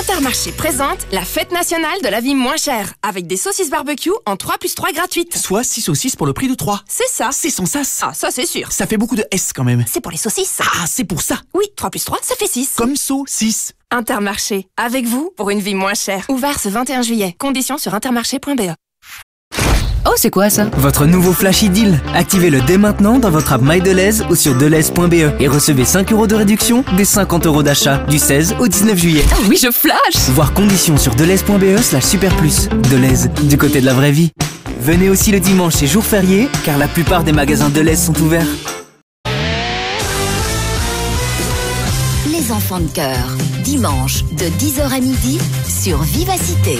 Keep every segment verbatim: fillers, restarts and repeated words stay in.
Intermarché présente la fête nationale de la vie moins chère, avec des saucisses barbecue en trois plus trois gratuites. Soit six saucisses pour le prix de trois. C'est ça. C'est sans sas. Ah, ça c'est sûr. Ça fait beaucoup de S quand même. C'est pour les saucisses. Ah, c'est pour ça. Oui, trois plus trois, ça fait six. Comme saucisse. Intermarché, avec vous pour une vie moins chère. Ouvert ce vingt et un juillet. Conditions sur intermarché point b e. Oh, c'est quoi ça? Votre nouveau Flashy Deal. Activez-le dès maintenant dans votre app MyDeleuze ou sur deleuze point b e et recevez cinq euros de réduction dès cinquante euros d'achat du seize au dix-neuf juillet. Oh oui, je flash! Voir conditions sur deleuze point b e slash super plus. Deleuze, du côté de la vraie vie. Venez aussi le dimanche et jour férié, car la plupart des magasins Deleuze sont ouverts. Les enfants de cœur, dimanche de dix heures à midi sur Vivacité.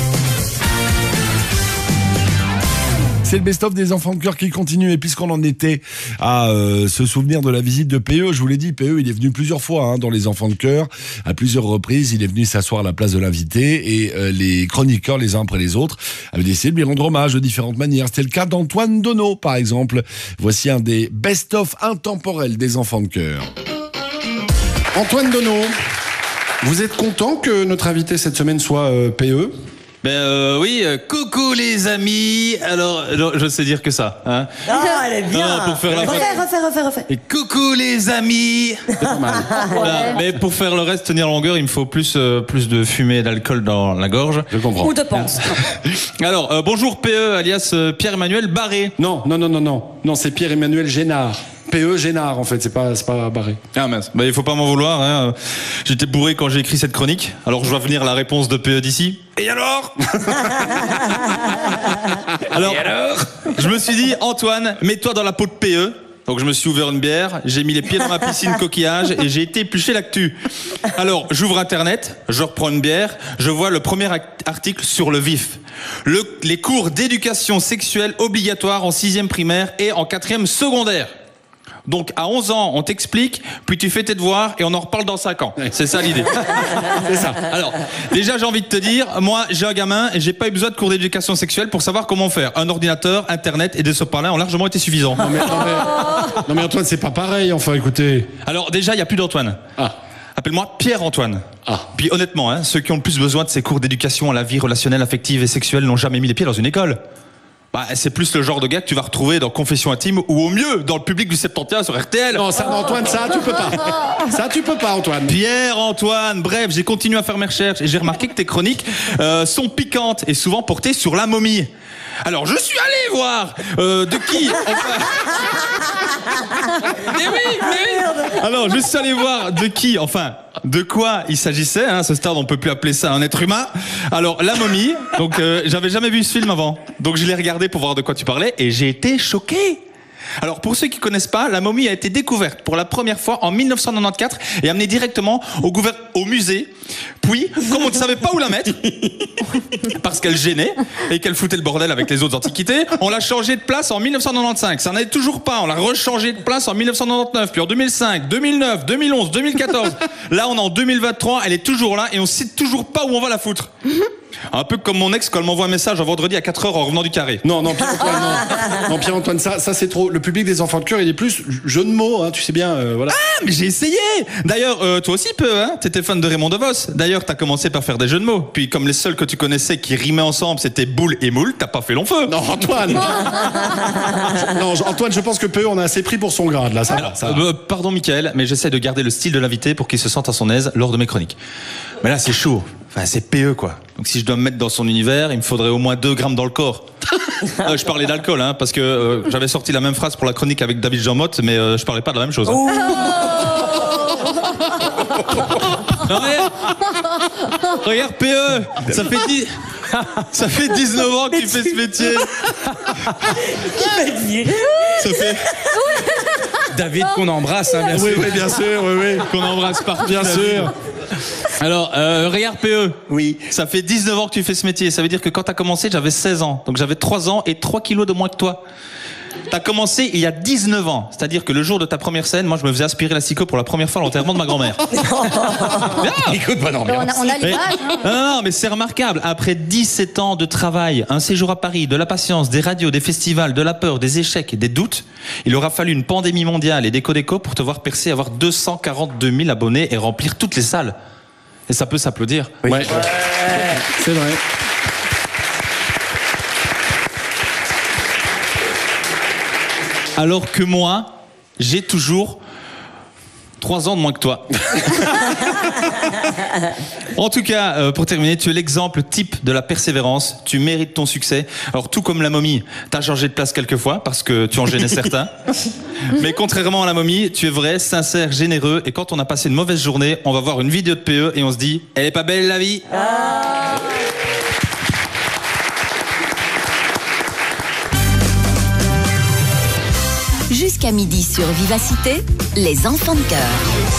C'est le best-of des enfants de cœur qui continue. Et puisqu'on en était à euh, se souvenir de la visite de P E, je vous l'ai dit, P E, il est venu plusieurs fois hein, dans les enfants de cœur. À plusieurs reprises, il est venu s'asseoir à la place de l'invité. Et euh, les chroniqueurs, les uns après les autres, avaient décidé de lui rendre hommage de différentes manières. C'était le cas d'Antoine Donneau, par exemple. Voici un des best-of intemporels des enfants de cœur. Antoine Donneau, vous êtes content que notre invité cette semaine soit euh, P E ? Ben euh, oui, euh, coucou les amis. Alors, non, je sais dire que ça. Hein. Ah, elle est bien. Non, pour faire la refais, refais, refais, refais. Et coucou les amis. C'est pas mal. Voilà. Mais pour faire le reste, tenir longueur, il me faut plus euh, plus de fumée et d'alcool dans la gorge. Je comprends. Ou de pense. Alors, euh, bonjour P E, alias euh, Pierre-Emmanuel Barré. Non, non, non, non, non. Non, c'est Pierre-Emmanuel Génard. P E Génard en fait, c'est pas, c'est pas Barré. Ah mince, bah, il faut pas m'en vouloir. Hein. J'étais bourré quand j'ai écrit cette chronique. Alors je vois venir la réponse de P E d'ici. Et alors alors, Et alors je me suis dit, Antoine, mets-toi dans la peau de P E. Donc je me suis ouvert une bière, j'ai mis les pieds dans ma piscine coquillage et j'ai été éplucher l'actu. Alors j'ouvre internet, je reprends une bière, je vois le premier article sur le vif. Le, les cours d'éducation sexuelle obligatoires en sixième primaire et en quatrième secondaire. Donc à onze ans, on t'explique, puis tu fais tes devoirs et on en reparle dans cinq ans. C'est ça l'idée. C'est ça. Alors, déjà j'ai envie de te dire, moi j'ai un gamin et j'ai pas eu besoin de cours d'éducation sexuelle pour savoir comment faire. Un ordinateur, internet et des sopalins ont largement été suffisants. Non mais, non mais, non mais Antoine, c'est pas pareil, enfin écoutez. Alors déjà, il n'y a plus d'Antoine. Ah. Appelle-moi Pierre-Antoine. Ah. Puis honnêtement, hein, ceux qui ont le plus besoin de ces cours d'éducation à la vie relationnelle, affective et sexuelle n'ont jamais mis les pieds dans une école. Bah, c'est plus le genre de gars que tu vas retrouver dans Confession Intime ou au mieux dans le public du soixante et onze sur R T L. Non, ça, non, Antoine, ça, tu peux pas. Ça, tu peux pas, Antoine. Pierre-Antoine, bref, j'ai continué à faire mes recherches et j'ai remarqué que tes chroniques euh, sont piquantes et souvent portées sur la momie. Alors, je suis allé voir euh, de qui enfin... Mais oui, mais oui. Alors, je suis allé voir de qui, enfin, de quoi il s'agissait. Hein, à ce stade, on peut plus appeler ça un être humain. Alors, la momie. Donc, euh, j'avais jamais vu ce film avant. Donc, je l'ai regardé pour voir de quoi tu parlais et j'ai été choqué. Alors, pour ceux qui connaissent pas, la momie a été découverte pour la première fois en mille neuf cent quatre-vingt-quatorze et amenée directement au, gouver- au musée. Puis, comme on ne savait pas où la mettre, parce qu'elle gênait et qu'elle foutait le bordel avec les autres antiquités, on l'a changée de place en mille neuf cent quatre-vingt-quinze. Ça n'allait toujours pas, on l'a rechangée de place en mille neuf cent quatre-vingt-dix-neuf, puis en deux mille cinq, deux mille neuf, deux mille onze, deux mille quatorze. Là, on est en deux mille vingt-trois, elle est toujours là et on sait toujours pas où on va la foutre. Un peu comme mon ex quand elle m'envoie un message un vendredi à quatre heures en revenant du carré. Non, non, Pierre-Antoine, non. Non, Pierre-Antoine, ça, ça c'est trop. Le public des enfants de cœur, il est plus jeu de mots, hein, tu sais bien, euh, voilà. Ah, mais j'ai essayé. D'ailleurs, euh, toi aussi, peu, hein. T'étais fan de Raymond DeVos. D'ailleurs, t'as commencé par faire des jeux de mots. Puis, comme les seuls que tu connaissais qui rimaient ensemble, c'était boule et moule, t'as pas fait long feu. Non, Antoine. Non, Antoine, je pense que P E, on a assez pris pour son grade, là. Ça Alors, va, ça euh, pardon, Mickaël, mais j'essaie de garder le style de l'invité pour qu'il se sente à son aise lors de mes chroniques. Mais là, c'est chaud. Enfin, c'est P E, quoi. Donc, si je dois me mettre dans son univers, il me faudrait au moins deux grammes dans le corps. euh, je parlais d'alcool, hein, parce que euh, j'avais sorti la même phrase pour la chronique avec David Jean Motte, mais euh, je parlais pas de la même chose. Hein. Oh. Non, mais... Regarde, P E, ça fait dix... Ça fait dix-neuf ans que tu fais ce métier. Ça fait... David qu'on embrasse, hein, bien Oui, sûr. oui, bien sûr, oui, oui. Qu'on embrasse partout. Bien sûr. Alors, euh, regarde P E. Oui. Ça fait dix-neuf ans que tu fais ce métier. Ça veut dire que quand t'as commencé, j'avais seize ans. Donc j'avais trois ans et trois kilos de moins que toi. T'as commencé il y a dix-neuf ans. C'est-à-dire que le jour de ta première scène, moi je me faisais aspirer la psycho pour la première fois à l'enterrement de ma grand-mère. Écoute, bonne ambiance. On a, on a Mais, l'image. Hein. non, non, mais c'est remarquable. Après dix-sept ans de travail, un séjour à Paris, de la patience, des radios, des festivals, de la peur, des échecs et des doutes, il aura fallu une pandémie mondiale et des déco-déco pour te voir percer, avoir deux cent quarante-deux mille abonnés et remplir toutes les salles. et ça peut s'applaudir. Ouais. Ouais. C'est vrai. Alors que moi, j'ai toujours trois ans de moins que toi. En tout cas, euh, pour terminer, tu es l'exemple type de la persévérance. Tu mérites ton succès. Alors, tout comme la momie, t'as changé de place quelques fois parce que tu en gênais certains. Mais contrairement à la momie, tu es vrai, sincère, généreux. Et quand on a passé une mauvaise journée, on va voir une vidéo de P E et on se dit, elle est pas belle la vie. Ah. Jusqu'à midi sur Vivacité, les enfants de cœur.